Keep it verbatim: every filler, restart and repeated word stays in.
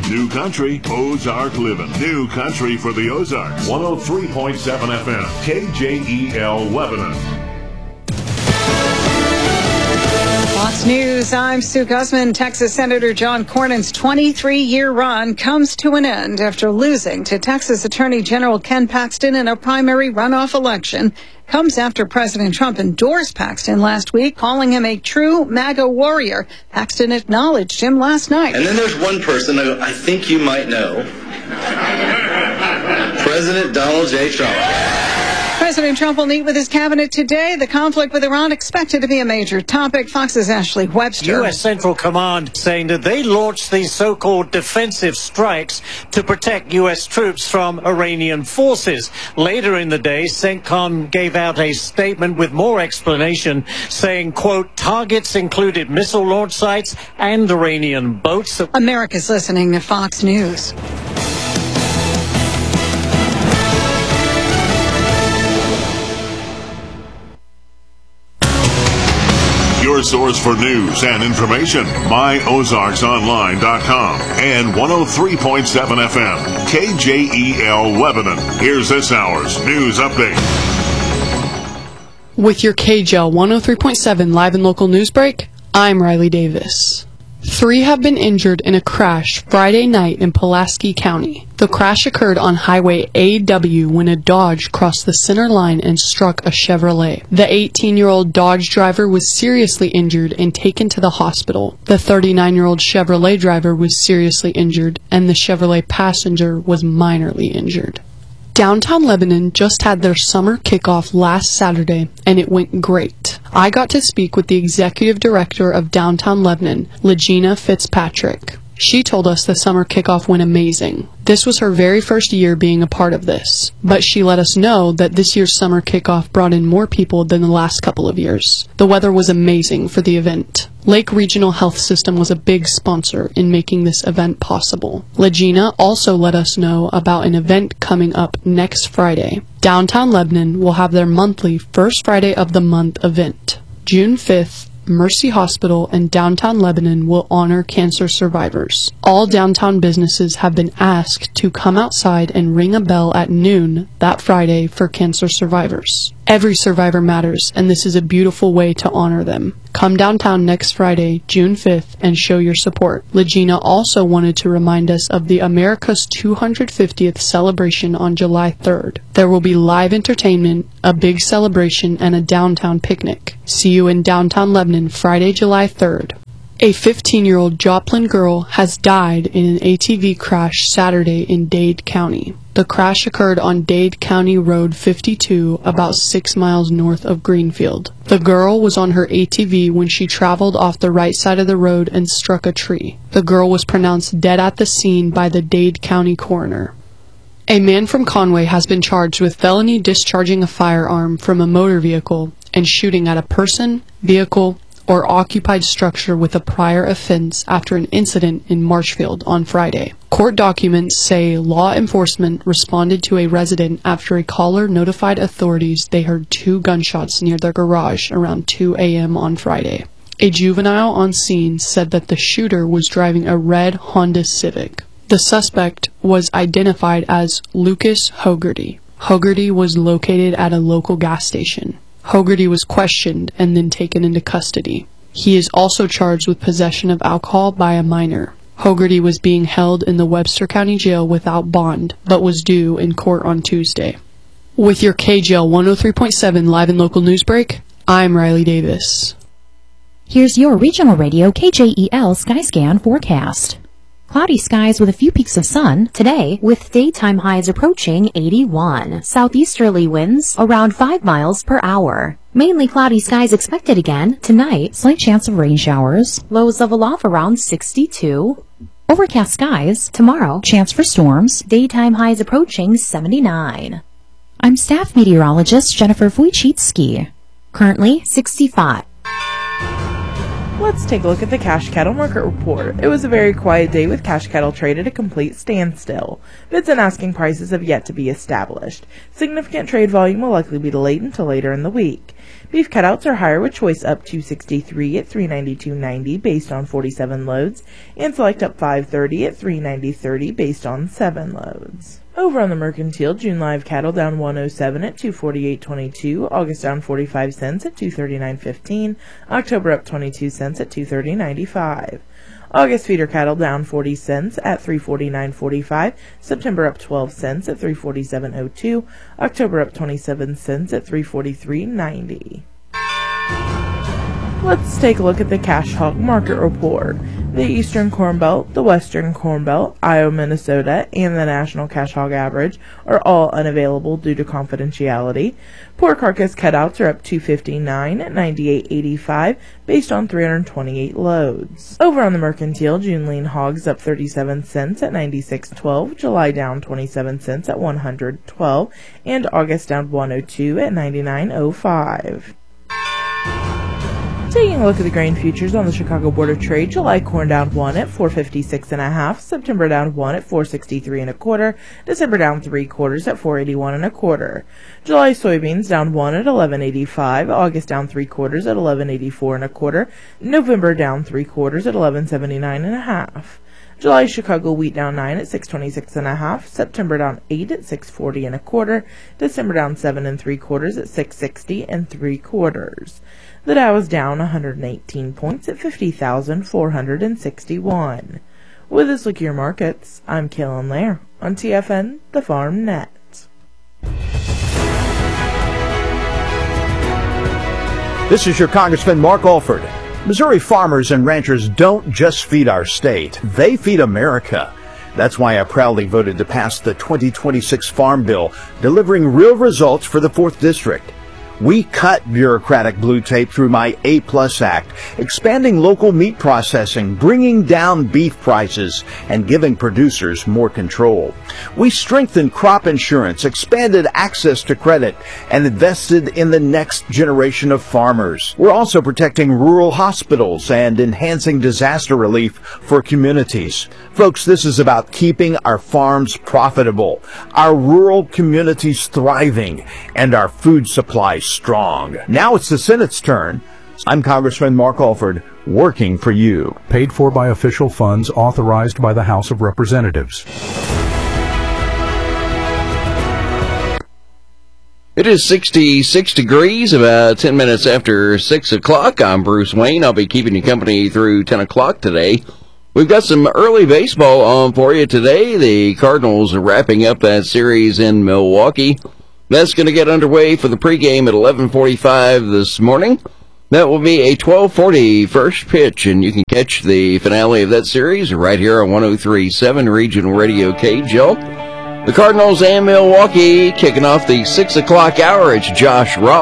New Country, Ozark Living. New Country for the Ozarks. one oh three point seven F M, K J E L Lebanon. Fox News, I'm Sue Guzman. Texas Senator John Cornyn's twenty-three-year run comes to an end after losing to Texas Attorney General Ken Paxton in a primary runoff election. Comes after President Trump endorsed Paxton last week, calling him a true MAGA warrior. Paxton acknowledged him last night. And then there's one person who I think you might know. President Donald J. Trump. President Trump will meet with his cabinet today. The conflict with Iran expected to be a major topic. Fox's Ashley Webster. U S. Central Command saying that they launched these so-called defensive strikes to protect U S troops from Iranian forces. Later in the day, CENTCOM gave out a statement with more explanation saying, quote, targets included missile launch sites and Iranian boats. America's listening to Fox News. Your source for news and information, my ozarks online dot com and one oh three point seven F M, K J E L Lebanon. Here's this hour's news update. With your K J L one oh three point seven live and local news break, I'm Riley Davis. Three have been injured in a crash Friday night in Pulaski County. The crash occurred on Highway A W when a Dodge crossed the center line and struck a Chevrolet. The eighteen-year-old Dodge driver was seriously injured and taken to the hospital. The thirty-nine-year-old Chevrolet driver was seriously injured, and the Chevrolet passenger was minorly injured. Downtown Lebanon just had their summer kickoff last Saturday, and it went great. I got to speak with the executive director of Downtown Lebanon, Legina Fitzpatrick. She told us the summer kickoff went amazing. This was her very first year being a part of this, but she let us know that this year's summer kickoff brought in more people than the last couple of years. The weather was amazing for the event. Lake Regional Health System was a big sponsor in making this event possible. Legina also let us know about an event coming up next Friday. Downtown Lebanon will have their monthly First Friday of the Month event. June fifth, Mercy Hospital and Downtown Lebanon will honor cancer survivors. All downtown businesses have been asked to come outside and ring a bell at noon that Friday for cancer survivors. Every survivor matters, and this is a beautiful way to honor them. Come downtown next Friday, June fifth, and show your support. Legina also wanted to remind us of the America's two hundred fiftieth celebration on July third. There will be live entertainment, a big celebration, and a downtown picnic. See you in downtown Lebanon Friday, July third. A fifteen-year-old Joplin girl has died in an A T V crash Saturday in Dade County. The crash occurred on Dade County Road fifty-two, about six miles north of Greenfield. The girl was on her A T V when she traveled off the right side of the road and struck a tree. The girl was pronounced dead at the scene by the Dade County coroner. A man from Conway has been charged with felony discharging a firearm from a motor vehicle and shooting at a person, vehicle, or occupied structure with a prior offense after an incident in Marshfield on Friday. Court documents say law enforcement responded to a resident after a caller notified authorities they heard two gunshots near their garage around two a.m. on Friday. A juvenile on scene said that the shooter was driving a red Honda Civic. The suspect was identified as Lucas Hogarty. Hogarty was located at a local gas station. Hogarty was questioned and then taken into custody. He is also charged with possession of alcohol by a minor. Hogarty was being held in the Webster County Jail without bond, but was due in court on Tuesday. With your K J L one oh three point seven live and local news break, I'm Riley Davis. Here's your regional radio K J E L Skyscan forecast. Cloudy skies with a few peaks of sun today, with daytime highs approaching eighty-one. Southeasterly winds around five miles per hour. Mainly cloudy skies expected again tonight. Slight chance of rain showers. Lows level off around sixty-two. Overcast skies tomorrow. Chance for storms. Daytime highs approaching seventy-nine. I'm staff meteorologist Jennifer Wojcicki. Currently sixty-five. Let's take a look at the cash cattle market report. It was a very quiet day with cash cattle trade at a complete standstill. Bids and asking prices have yet to be established. Significant trade volume will likely be delayed until later in the week. Beef cutouts are higher with choice up two sixty-three at three ninety-two ninety based on forty-seven loads, and select up five thirty at three ninety thirty based on seven loads. Over on the Mercantile, June live cattle down one oh seven at two forty-eight twenty-two, August down forty-five cents at two thirty-nine fifteen, October up twenty-two cents at two thirty ninety-five. August feeder cattle down forty cents at three forty-nine forty-five, September up twelve cents at three forty-seven oh two, October up twenty-seven cents at three forty-three ninety. Let's take a look at the Cash Hog Market Report. The Eastern Corn Belt, the Western Corn Belt, Iowa, Minnesota, and the National Cash Hog Average are all unavailable due to confidentiality. Pork carcass cutouts are up two fifty-nine at ninety-eight eighty-five based on three hundred twenty-eight loads. Over on the Mercantile, June lean hogs up thirty-seven cents at ninety-six twelve, July down twenty-seven cents at one hundred twelve, and August down one oh two at ninety-nine oh five. Taking a look at the grain futures on the Chicago Board of Trade, July corn down one at four fifty-six and a half, September down one at four sixty-three and a quarter, December down three quarters at four eighty-one and a quarter. July soybeans down one at eleven eighty-five, August down three quarters at eleven eighty-four and a quarter, November down three quarters at eleven seventy-nine and a half. July Chicago wheat down nine at six twenty-six and a half, September down eight at six forty and a quarter, December down seven and three quarters at six sixty and three quarters. The Dow is down one hundred eighteen points at fifty thousand four hundred sixty-one. With this look at your markets, I'm Kaylin Lair on T F N, the Farm Net. This is your Congressman Mark Alford. Missouri farmers and ranchers don't just feed our state, they feed America. That's why I proudly voted to pass the twenty twenty-six Farm Bill, delivering real results for the fourth District. We cut bureaucratic blue tape through my A Plus Act, expanding local meat processing, bringing down beef prices, and giving producers more control. We strengthened crop insurance, expanded access to credit, and invested in the next generation of farmers. We're also protecting rural hospitals and enhancing disaster relief for communities. Folks, this is about keeping our farms profitable, our rural communities thriving, and our food supply strong. Now it's the Senate's turn. I'm Congressman Mark Alford, working for you. Paid for by official funds authorized by the House of Representatives. It is sixty-six degrees, about ten minutes after six o'clock. I'm Bruce Wayne. I'll be keeping you company through ten o'clock today. We've got some early baseball on for you today. The Cardinals are wrapping up that series in Milwaukee. That's going to get underway for the pregame at eleven forty-five this morning. That will be a twelve forty first pitch, and you can catch the finale of that series right here on one oh three point seven Regional Radio K J L. The Cardinals and Milwaukee kicking off the six o'clock hour. It's Josh Ross.